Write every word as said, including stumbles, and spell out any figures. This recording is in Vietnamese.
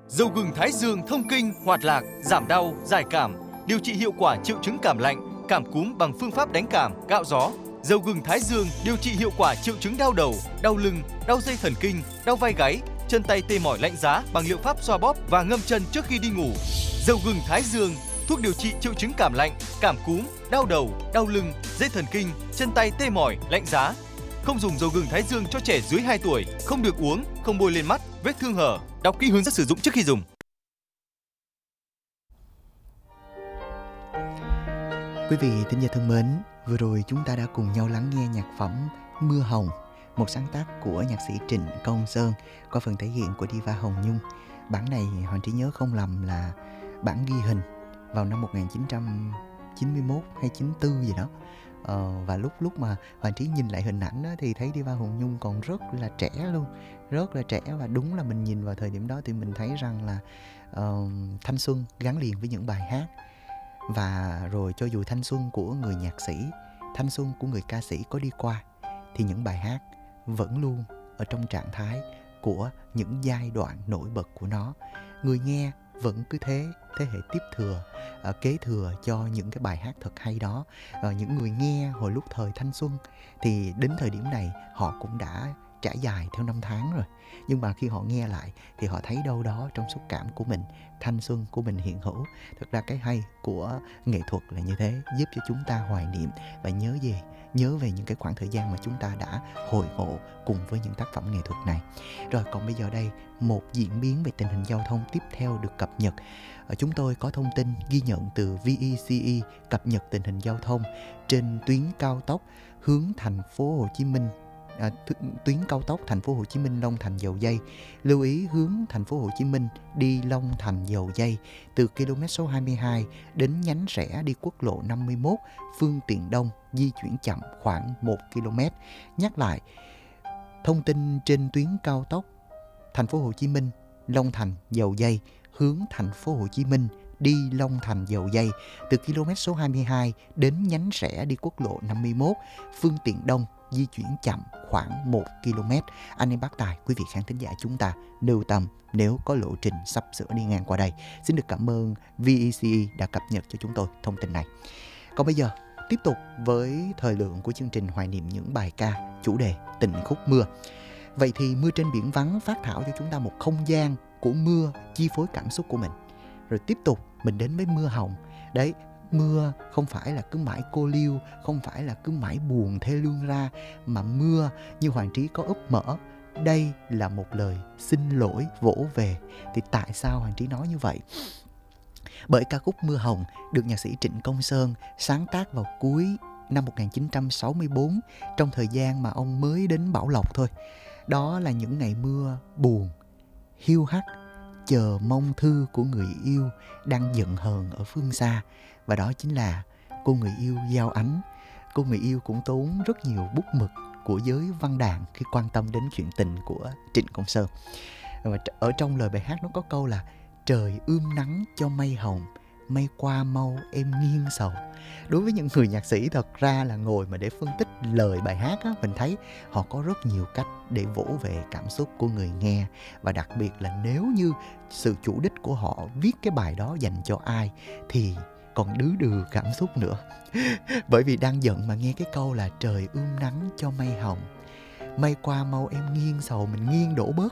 Dầu gừng Thái Dương thông kinh, hoạt lạc, giảm đau, giải cảm, điều trị hiệu quả triệu chứng cảm lạnh, cảm cúm bằng phương pháp đánh cảm, gạo gió. Dầu gừng Thái Dương điều trị hiệu quả triệu chứng đau đầu, đau lưng, đau dây thần kinh, đau vai gáy, chân tay tê mỏi lạnh giá bằng liệu pháp xoa bóp và ngâm chân trước khi đi ngủ. Dầu gừng Thái Dương, thuốc điều trị triệu chứng cảm lạnh, cảm cúm, đau đầu, đau lưng, dây thần kinh, chân tay tê mỏi, lạnh giá. Không dùng dầu gừng Thái Dương cho trẻ dưới hai tuổi, không được uống, không bôi lên mắt, vết thương hở. Đọc kỹ hướng dẫn sử dụng trước khi dùng. Quý vị thính giả thân mến, vừa rồi chúng ta đã cùng nhau lắng nghe nhạc phẩm Mưa Hồng, một sáng tác của nhạc sĩ Trịnh Công Sơn, có phần thể hiện của diva Hồng Nhung. Bản này Hoàng Trí nhớ không lầm là bản ghi hình vào năm một nghìn chín trăm chín mươi mốt hay chín mươi tư gì đó. Ờ, và lúc lúc mà Hoàng Trí nhìn lại hình ảnh đó, thì thấy diva Hồng Nhung còn rất là trẻ luôn, rất là trẻ. Và đúng là mình nhìn vào thời điểm đó thì mình thấy rằng là uh, thanh xuân gắn liền với những bài hát. Và rồi cho dù thanh xuân của người nhạc sĩ, thanh xuân của người ca sĩ có đi qua, thì những bài hát vẫn luôn ở trong trạng thái của những giai đoạn nổi bật của nó. Người nghe vẫn cứ thế, thế hệ tiếp thừa, uh, kế thừa cho những cái bài hát thật hay đó. Uh, những người nghe hồi lúc thời thanh xuân thì đến thời điểm này họ cũng đã trải dài theo năm tháng rồi. Nhưng mà khi họ nghe lại thì họ thấy đâu đó trong xúc cảm của mình, thanh xuân của mình hiện hữu. Thực ra cái hay của nghệ thuật là như thế, giúp cho chúng ta hoài niệm và nhớ gì? Nhớ về những cái khoảng thời gian mà chúng ta đã hội ngộ cùng với những tác phẩm nghệ thuật này. Rồi còn bây giờ đây, một diễn biến về tình hình giao thông tiếp theo được cập nhật. Chúng tôi có thông tin ghi nhận từ vê e xê e cập nhật tình hình giao thông trên tuyến cao tốc hướng thành phố Hồ Chí Minh. À, tuyến cao tốc thành phố Hồ Chí Minh Long Thành Dầu Giây. Lưu ý hướng thành phố Hồ Chí Minh đi Long Thành Dầu Giây từ km số hai mươi hai đến nhánh rẽ đi quốc lộ năm mươi mốt, phương tiện đông di chuyển chậm khoảng một ki lô mét. Nhắc lại, thông tin trên tuyến cao tốc thành phố Hồ Chí Minh Long Thành Dầu Giây hướng thành phố Hồ Chí Minh đi Long Thành Dầu Giây từ km số hai mươi hai đến nhánh rẽ đi quốc lộ năm mươi mốt, phương tiện đông di chuyển chậm khoảng một ki lô mét. Anh em bác tài, quý vị khán thính giả chúng ta lưu tâm nếu có lộ trình sắp sửa đi ngang qua đây. Xin được cảm ơn vê e xê e đã cập nhật cho chúng tôi thông tin này. Còn bây giờ, tiếp tục với thời lượng của chương trình hoài niệm những bài ca chủ đề tình khúc mưa. Vậy thì Mưa Trên Biển Vắng phát thảo cho chúng ta một không gian của mưa chi phối cảm xúc của mình. Rồi tiếp tục mình đến với Mưa Hồng. Đấy, mưa không phải là cứ mãi cô liêu, không phải là cứ mãi buồn thê lương ra, mà mưa như Hoàng Trí có úp mở, đây là một lời xin lỗi vỗ về. Thì tại sao Hoàng Trí nói như vậy? Bởi ca khúc Mưa Hồng được nhạc sĩ Trịnh Công Sơn sáng tác vào cuối năm một nghìn chín trăm sáu mươi tư, trong thời gian mà ông mới đến Bảo Lộc thôi. Đó là những ngày mưa buồn, hiu hắt, chờ mong thư của người yêu đang giận hờn ở phương xa. Và đó chính là cô người yêu Giao Ánh. Cô người yêu cũng tốn rất nhiều bút mực của giới văn đàn khi quan tâm đến chuyện tình của Trịnh Công Sơn. Và ở trong lời bài hát nó có câu là: trời ươm nắng cho mây hồng, mây qua mau em nghiêng sầu. Đối với những người nhạc sĩ thật ra là ngồi mà để phân tích lời bài hát á, mình thấy họ có rất nhiều cách để vỗ về cảm xúc của người nghe. Và đặc biệt là nếu như sự chủ đích của họ viết cái bài đó dành cho ai thì còn đứ đừ cảm xúc nữa. Bởi vì đang giận mà nghe cái câu là trời ươm nắng cho mây hồng, mây qua mau em nghiêng sầu, mình nghiêng đổ bớt